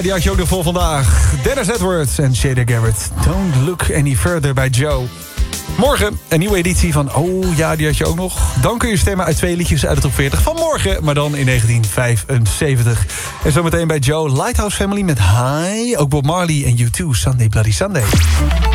Die had je ook nog voor vandaag. Dennis Edwards en Shader Garrett. Don't look any further bij Joe. Morgen een nieuwe editie van Oh ja, die had je ook nog. Dan kun je stemmen uit 2 liedjes uit de top 40 van morgen, maar dan in 1975. En zometeen bij Joe, Lighthouse Family met High. Ook Bob Marley en U2, Sunday Bloody Sunday.